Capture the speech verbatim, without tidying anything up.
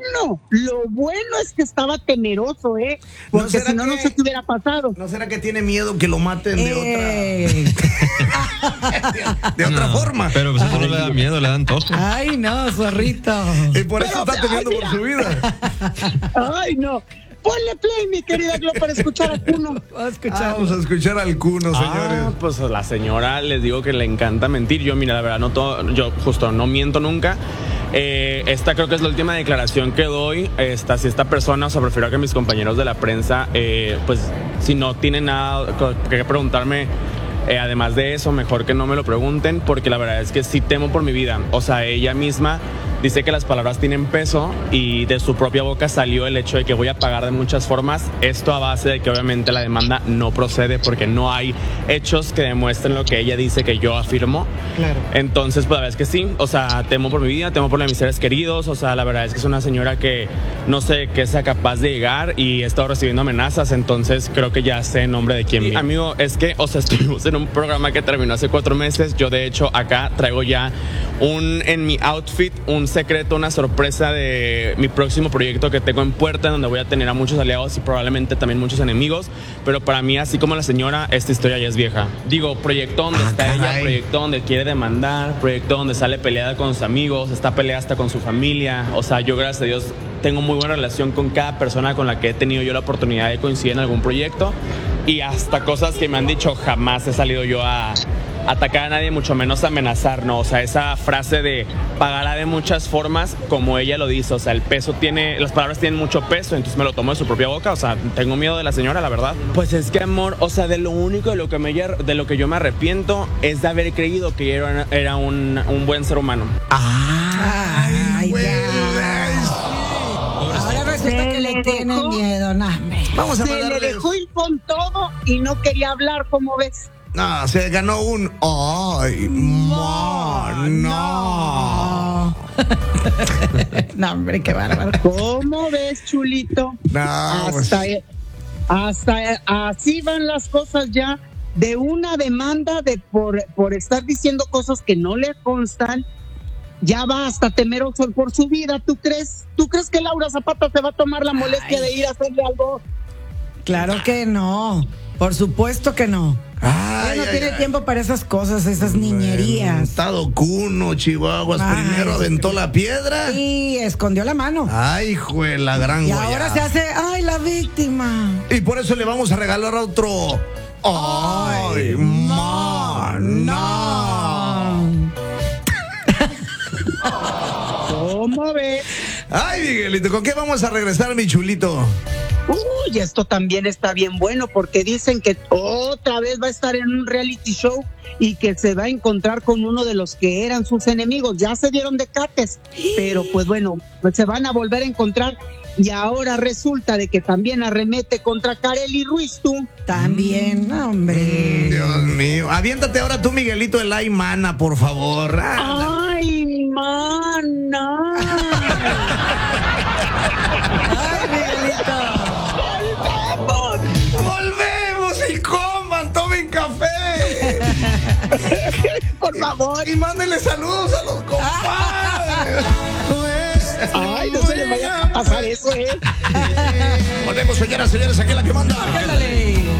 bueno, lo bueno es que estaba temeroso, ¿eh? Porque ¿No si no, que, no sé qué hubiera pasado. ¿No será que tiene miedo que lo maten de Eh. otra de, de otra No, forma? Pero pues eso no le da miedo, le dan tos. Ay, no, zorrito. Y por eso Pero, está temiendo ay, por mira. su vida. Ay, no. Ponle play, mi querida Glo, para escuchar a Cuno. Vamos a escuchar. Vamos a escuchar al Cuno, señores. Ah, pues a la señora les digo que le encanta mentir. Yo, mira, la verdad, no todo, yo justo no miento nunca. Eh, esta creo que es la última declaración que doy. Esta, si esta persona, o sea, prefiero que mis compañeros de la prensa, eh, pues, si no tienen nada que preguntarme, eh, además de eso, mejor que no me lo pregunten, porque la verdad es que sí temo por mi vida. O sea, ella misma dice que las palabras tienen peso y de su propia boca salió el hecho de que voy a pagar de muchas formas. Esto a base de que obviamente la demanda no procede porque no hay hechos que demuestren lo que ella dice que yo afirmo. Claro. Entonces, pues la verdad es que sí. O sea, temo por mi vida, temo por la de mis seres queridos. O sea, la verdad es que es una señora que no sé qué sea capaz de llegar y he estado recibiendo amenazas. Entonces, creo que ya sé en nombre de quién. Amigo, es que, o sea, estuvimos en un programa que terminó hace cuatro meses. Yo, de hecho, acá traigo ya un, en mi outfit, un secreto, una sorpresa de mi próximo proyecto que tengo en puerta, donde voy a tener a muchos aliados y probablemente también muchos enemigos, pero para mí, así como la señora, esta historia ya es vieja. Digo, proyecto donde Ah, está caray. ella, proyecto donde quiere demandar, proyecto donde sale peleada con sus amigos, está peleada hasta con su familia. O sea, yo, gracias a Dios, tengo muy buena relación con cada persona con la que he tenido yo la oportunidad de coincidir en algún proyecto, y hasta cosas que me han dicho, jamás he salido yo a atacar a nadie, mucho menos amenazar, ¿no? O sea, esa frase de pagará de muchas formas, como ella lo dice, o sea, el peso tiene, las palabras tienen mucho peso, entonces me lo tomo de su propia boca. O sea, tengo miedo de la señora, la verdad. Pues es que, amor, o sea, de lo único de lo que, me, de lo que yo me arrepiento es de haber creído que ella era, era un, un buen ser humano. Ay, güey, ya. Ahora resulta que le tienen miedo, no, hombre. Vamos a Se le mandarle. dejó ir con todo y no quería hablar, ¿cómo ves? No, se ganó un. ¡Ay, ma, no! No, hombre, qué bárbaro. ¿Cómo ves, chulito? No, pues. Hasta, hasta así van las cosas ya, de una demanda de por, por estar diciendo cosas que no le constan. Ya va hasta temeroso por su vida. ¿Tú crees? ¿Tú crees que Laura Zapata se va a tomar la molestia Ay. de ir a hacerle algo? Claro que no. Por supuesto que no. Ay, Ella no ay, tiene ay. tiempo para esas cosas, esas niñerías. Estado Cuno, Chihuahuas. Ay, Primero aventó la piedra. Y escondió la mano. Ay, hijo de la gran Y guayaba. ahora se hace, ay, la víctima. Y por eso le vamos a regalar otro. ¡Ay, ma, no! ¿Cómo ves? Ay, Miguelito, ¿con qué vamos a regresar, mi chulito? Uy, esto también está bien bueno, porque dicen que otra vez va a estar en un reality show y que se va a encontrar con uno de los que eran sus enemigos. Ya se dieron de cates, pero pues bueno, pues se van a volver a encontrar. Y ahora resulta de que también arremete contra Kareli Ruiz, tú. También, no, hombre. Dios mío. Aviéntate ahora tú, Miguelito, el ay, mana, por favor. Ah, ¡Ay, mana! Ay, Miguelito. ¡Volvemos! ¡Y coman! ¡Tomen café! Por favor. Y mándenle saludos a los compadres. Ay, no se le vaya a pasar eso, ¿eh? Volvemos, señoras, señores, aquí la que manda. Ándale.